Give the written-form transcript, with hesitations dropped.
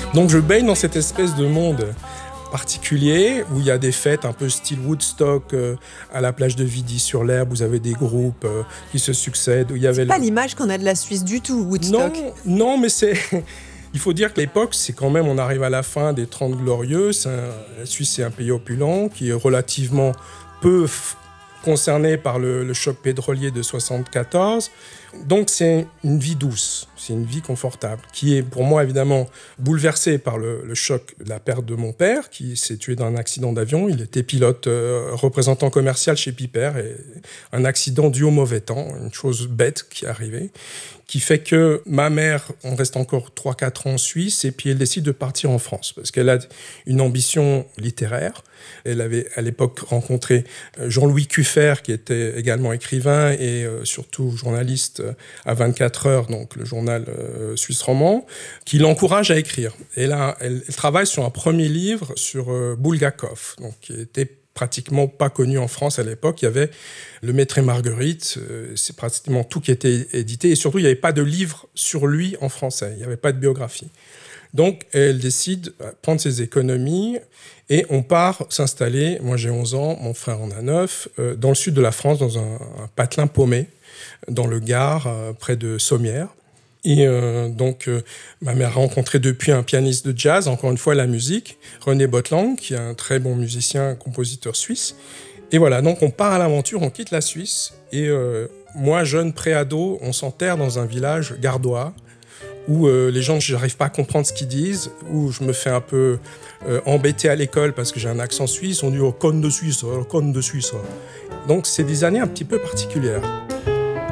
Donc je baigne dans cette espèce de monde particulier où il y a des fêtes un peu style Woodstock à la plage de Vidy-sur-l'Herbe. Vous avez des groupes qui se succèdent. Où il y avait C'est pas l'image qu'on a de la Suisse du tout, Woodstock. Non, mais c'est... Il faut dire que l'époque, c'est quand même, on arrive à la fin des 30 glorieux. La Suisse, c'est un pays opulent qui est relativement peu concerné par le choc pétrolier de 74. Donc c'est une vie douce, c'est une vie confortable, qui est pour moi évidemment bouleversée par le choc de la perte de mon père, qui s'est tué dans un accident d'avion. Il était pilote représentant commercial chez Piper, et un accident dû au mauvais temps, une chose bête qui est arrivée, qui fait que ma mère, on reste encore 3-4 ans en Suisse, et puis elle décide de partir en France, parce qu'elle a une ambition littéraire. Elle avait à l'époque rencontré Jean-Louis Cuffer, qui était également écrivain et surtout journaliste à 24 heures, donc le journal suisse roman, qui l'encourage à écrire. Et là, elle travaille sur un premier livre sur Bulgakov, donc qui était pratiquement pas connu en France à l'époque. Il y avait Le Maître et Marguerite, c'est pratiquement tout qui était édité, et surtout il n'y avait pas de livre sur lui en français, il n'y avait pas de biographie. Donc elle décide de prendre ses économies et on part s'installer, moi j'ai 11 ans, mon frère en a 9, dans le sud de la France, dans un patelin paumé, dans le Gard, près de Sommières. Et ma mère a rencontré depuis un pianiste de jazz, encore une fois la musique, René Botlang, qui est un très bon musicien, compositeur suisse. Et voilà, donc on part à l'aventure, on quitte la Suisse. Et moi, jeune pré-ado, on s'enterre dans un village gardois, où les gens, je n'arrive pas à comprendre ce qu'ils disent, où je me fais un peu embêter à l'école parce que j'ai un accent suisse. On dit « oh, conne de Suisse ». Donc c'est des années un petit peu particulières.